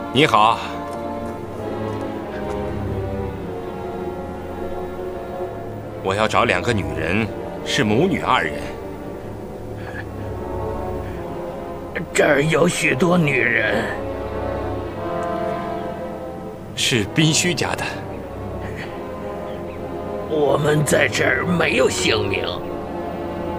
你好，我要找2个女人，是母女2人。 这儿有许多女人， 是宾虚家的。 我们在这儿没有姓名。